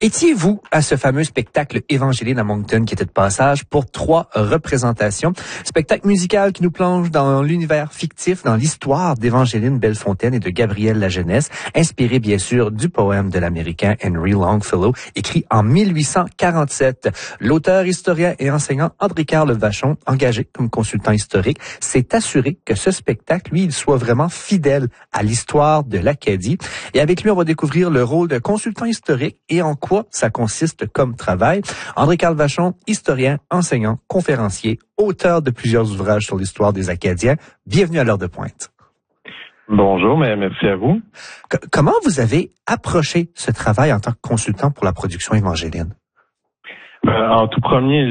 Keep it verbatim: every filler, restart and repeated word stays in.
Étiez-vous à ce fameux spectacle Évangéline à Moncton qui était de passage pour trois représentations? Spectacle musical qui nous plonge dans l'univers fictif, dans l'histoire d'Évangéline Bellefontaine et de Gabrielle Lajeunesse, inspiré bien sûr du poème de l'Américain Henry Longfellow, écrit en mille huit cent quarante-sept. L'auteur, historien et enseignant André-Carl Vachon, engagé comme consultant historique, s'est assuré que ce spectacle, lui, il soit vraiment fidèle à l'histoire de l'Acadie. Et avec lui, on va découvrir le rôle de consultant historique et en quoi ça consiste comme travail. André-Carl Vachon, historien, enseignant, conférencier, auteur de plusieurs ouvrages sur l'histoire des Acadiens. Bienvenue à l'heure de pointe. Bonjour, mais merci à vous. C- comment vous avez approché ce travail en tant que consultant pour la production Évangéline? Euh, en tout premier,